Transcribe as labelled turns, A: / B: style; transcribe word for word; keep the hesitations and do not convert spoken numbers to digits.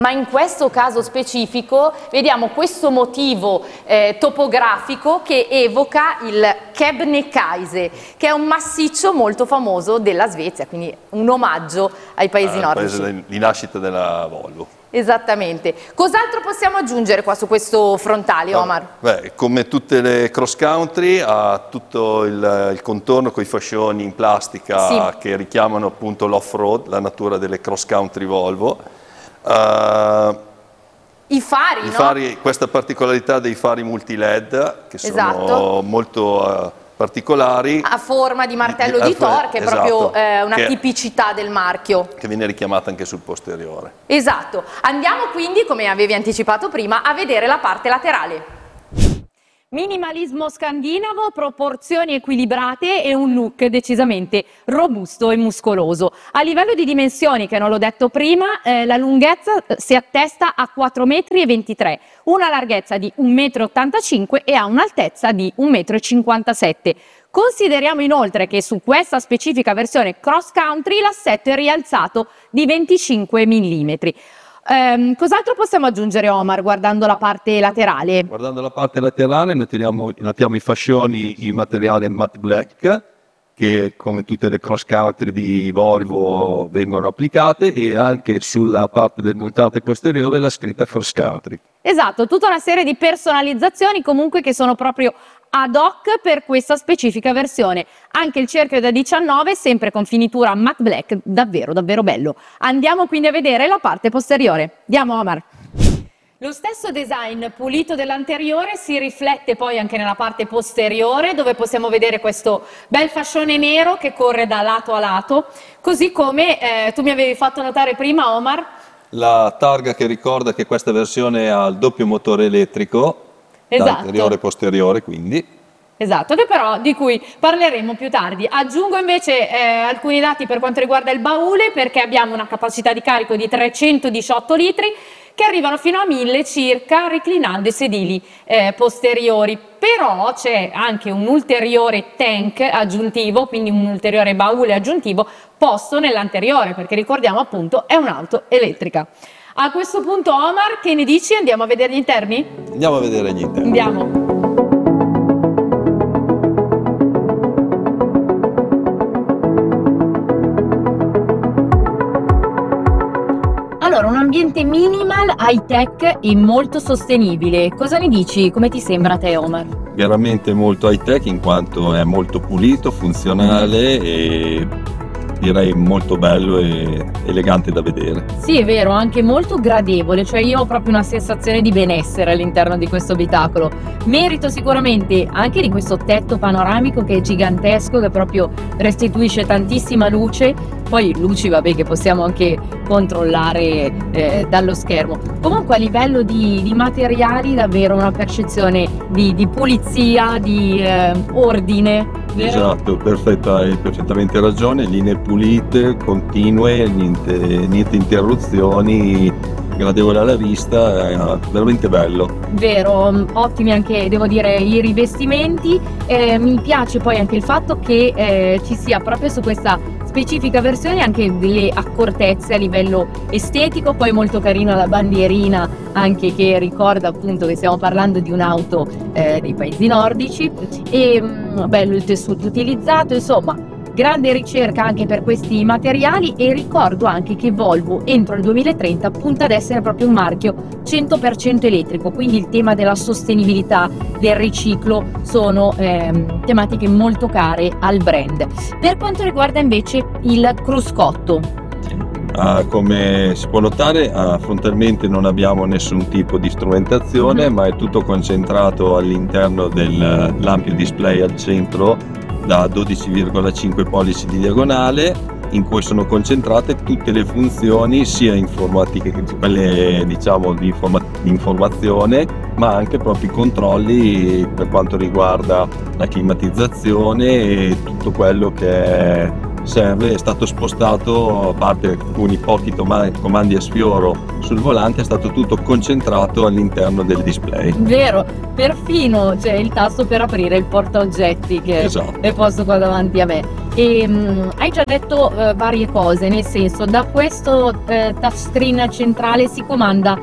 A: Ma in questo caso specifico vediamo questo motivo eh, topografico che evoca il Kebnekaise, che è un massiccio molto famoso della Svezia, quindi un omaggio ai paesi
B: al
A: nordici.
B: paese di nascita della Volvo.
A: Esattamente. Cos'altro possiamo aggiungere qua su questo frontale, Omar?
B: Beh, come tutte le cross country ha tutto il, il contorno con i fascioni in plastica, sì, che richiamano appunto l'off-road, la natura delle cross country Volvo. Uh,
A: I fari,
B: i
A: no?
B: fari, questa particolarità dei fari multi-L E D che sono
A: esatto.
B: molto uh, particolari,
A: a forma di martello di, di Thor, che è esatto, proprio eh, una che, tipicità del marchio,
B: che viene richiamata anche sul posteriore.
A: Esatto. Andiamo quindi, come avevi anticipato prima, a vedere la parte laterale. Minimalismo scandinavo, proporzioni equilibrate e un look decisamente robusto e muscoloso. A livello di dimensioni, che non l'ho detto prima, eh, la lunghezza si attesta a quattro virgola ventitré metri, una larghezza di un virgola ottantacinque metri e ha un'altezza di un virgola cinquantasette metri. Consideriamo inoltre che su questa specifica versione cross country l'assetto è rialzato di venticinque millimetri. Um, cos'altro possiamo aggiungere, Omar, guardando la parte laterale?
C: Guardando la parte laterale notiamo, notiamo i fascioni in materiale matte black, che come tutte le cross country di Volvo vengono applicate, e anche sulla parte del montante posteriore la scritta cross country.
A: Esatto, tutta una serie di personalizzazioni comunque che sono proprio ad hoc per questa specifica versione. Anche il cerchio da diciannove, sempre con finitura matte black, davvero davvero bello. Andiamo quindi a vedere la parte posteriore. Andiamo, Omar. Lo stesso design pulito dell'anteriore si riflette poi anche nella parte posteriore, dove possiamo vedere questo bel fascione nero che corre da lato a lato, così come eh, tu mi avevi fatto notare prima, Omar,
B: la targa che ricorda che questa versione ha il doppio motore elettrico,
A: esatto,
B: anteriore e posteriore, quindi.
A: Esatto, che però di cui parleremo più tardi. Aggiungo invece eh, alcuni dati per quanto riguarda il baule, perché abbiamo una capacità di carico di trecentodiciotto litri che arrivano fino a mille circa, reclinando i sedili eh, posteriori. Però c'è anche un ulteriore tank aggiuntivo, quindi un ulteriore baule aggiuntivo posto nell'anteriore, perché ricordiamo appunto è un'auto elettrica. A questo punto, Omar, che ne dici? Andiamo a vedere gli interni?
B: Andiamo a vedere gli interni.
A: Andiamo. Allora, un ambiente minimal, high tech e molto sostenibile. Cosa ne dici? Come ti sembra a te, Omar?
B: Veramente molto high tech, in quanto è molto pulito, funzionale e direi molto bello e elegante da vedere.
A: Sì, è vero, anche molto gradevole, cioè io ho proprio una sensazione di benessere all'interno di questo abitacolo. Merito sicuramente anche di questo tetto panoramico che è gigantesco, che proprio restituisce tantissima luce, poi luci vabbè che possiamo anche controllare eh, dallo schermo. Comunque a livello di, di materiali davvero una percezione di, di pulizia, di eh, ordine. Vero?
B: Esatto, perfetta, hai perfettamente ragione, linee pulite, continue, niente, niente interruzioni, gradevole alla vista, è veramente bello.
A: Vero, ottimi anche devo dire i rivestimenti, eh, mi piace poi anche il fatto che eh, ci sia proprio su questa specifica versione anche delle accortezze a livello estetico, poi molto carina la bandierina anche che ricorda appunto che stiamo parlando di un'auto eh, dei paesi nordici e mh, bello il tessuto utilizzato, insomma grande ricerca anche per questi materiali. E ricordo anche che Volvo entro il duemilatrenta punta ad essere proprio un marchio cento per cento elettrico, quindi il tema della sostenibilità, del riciclo sono ehm, tematiche molto care al brand. Per quanto riguarda invece il cruscotto,
B: Ah, come si può notare, ah, frontalmente non abbiamo nessun tipo di strumentazione, mm-hmm. ma è tutto concentrato all'interno dell'ampio display al centro da dodici virgola cinque pollici di diagonale, in cui sono concentrate tutte le funzioni sia informatiche che quelle diciamo di, informa- di informazione, ma anche proprio i controlli per quanto riguarda la climatizzazione e tutto quello che è serve è stato spostato, a parte alcuni pochi toma- comandi a sfioro sul volante, è stato tutto concentrato all'interno del display.
A: Vero, perfino c'è il tasto per aprire il portaoggetti che
B: Esatto.
A: è posto qua davanti a me. E mh, hai già detto eh, varie cose, nel senso, da questo eh, touchscreen centrale si comanda